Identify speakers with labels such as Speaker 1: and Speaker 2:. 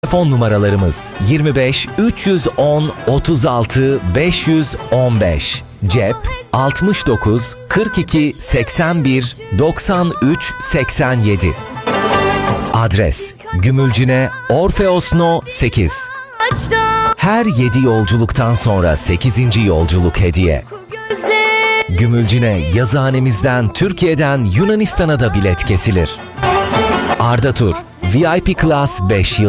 Speaker 1: Telefon numaralarımız 25 310 36 515. Cep 69 42 81 93 87. Adres Gümülcine Orfeos No 8. Her 7 yolculuktan sonra 8. yolculuk hediye. Gümülcine yazıhanemizden Türkiye'den Yunanistan'a da bilet kesilir. Arda Tur VIP Class 5 yıl